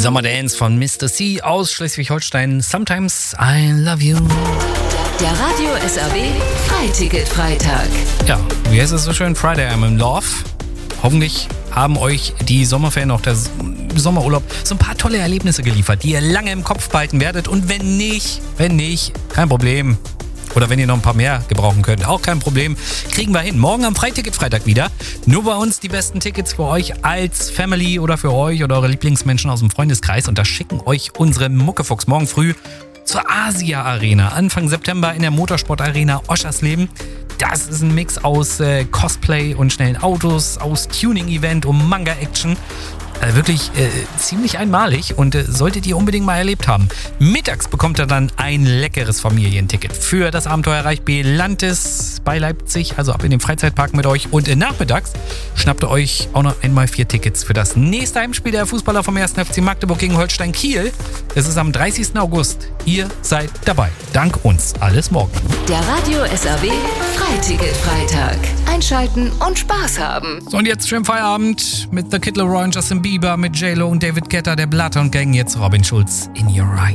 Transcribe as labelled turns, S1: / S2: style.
S1: Sommerdance von Mr. C aus Schleswig-Holstein. Sometimes I love you.
S2: Der Radio SRW Freiticket-Freitag.
S1: Ja, wie heißt es so schön? Friday I'm in Love. Hoffentlich haben euch die Sommerferien, auch der Sommerurlaub, so ein paar tolle Erlebnisse geliefert, die ihr lange im Kopf behalten werdet. Und wenn nicht, kein Problem. Oder wenn ihr noch ein paar mehr gebrauchen könnt, auch kein Problem. Kriegen wir hin. Morgen am Freiticket-Freitag wieder. Nur bei uns die besten Tickets für euch als Family oder für euch oder eure Lieblingsmenschen aus dem Freundeskreis. Und da schicken euch unsere Muckefuchs morgen früh zur Asia Arena. Anfang September in der Motorsport Arena Oschersleben. Das ist ein Mix aus Cosplay und schnellen Autos, aus Tuning-Event und Manga-Action. Wirklich ziemlich einmalig und solltet ihr unbedingt mal erlebt haben. Mittags bekommt ihr dann ein leckeres Familienticket für das Abenteuerreich Belantis bei Leipzig, also ab in den Freizeitpark mit euch. Und nachmittags schnappt ihr euch auch noch einmal 4 Tickets für das nächste Heimspiel der Fußballer vom 1. FC Magdeburg gegen Holstein Kiel. Es ist am 30. August. Ihr seid dabei. Dank uns. Alles morgen.
S2: Der Radio SRW Freiticket-Freitag. Einschalten und Spaß haben.
S1: So, und jetzt schön Feierabend mit The Kid Laroi und Justin Bieber, mit J-Lo und David Guetta, der Blatter und Gang. Jetzt Robin Schulz, In Your Eyes.